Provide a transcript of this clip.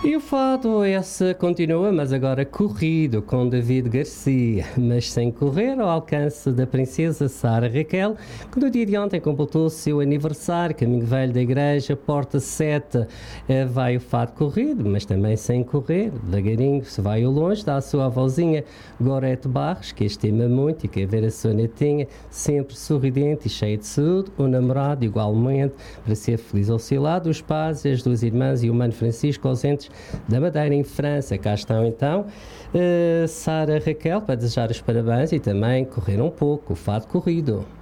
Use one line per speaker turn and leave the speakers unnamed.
E o fado esse continua, mas agora corrido, com David Garcia, mas sem correr ao alcance da princesa Sara Raquel, que no dia de ontem completou o seu aniversário, caminho velho da igreja, porta 7, vai o fado corrido, mas também sem correr, devagarinho, se vai ao longe, dá a sua avózinha Gorete Barros, que estima muito e quer ver a sua netinha sempre sorridente e cheia de saúde, o namorado igualmente, para ser feliz ao seu lado, os pais, as duas irmãs e o mano Francisco ausentes da Madeira em França. Cá estão então Sara Raquel para desejar os parabéns e também correr um pouco o fado corrido.